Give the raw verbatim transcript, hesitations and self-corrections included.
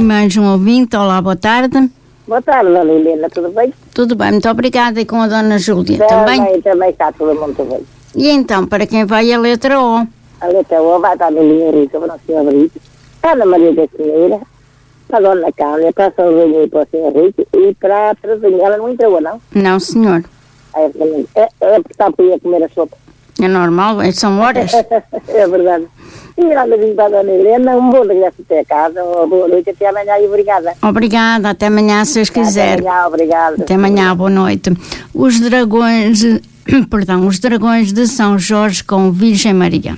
mais um ouvinte. Olá, boa tarde. Boa tarde, Dona Helena, tudo bem? Tudo bem, muito obrigada. E com a Dona Júlia também? Também, também está tudo muito bem. E então, para quem vai a letra O? A letra O vai para a Dona Rita, para a Senhora Rita, para a Ana Maria da Senhora, para a Dona Cânia, para a São João e para a Senhora Rita e para a Terezinha. Ela não entregou, não? Não, senhor. É, é, é porque está para ir a comer a sopa. É normal, são horas. É verdade. E nada de para a Dona Helena, um bom regresso até a casa, uma boa noite, até amanhã e obrigada. Obrigada, até amanhã, se Deus quiser. Até amanhã, obrigada. Até amanhã, boa noite. Os dragões, perdão, os dragões de São Jorge com Virgem Maria.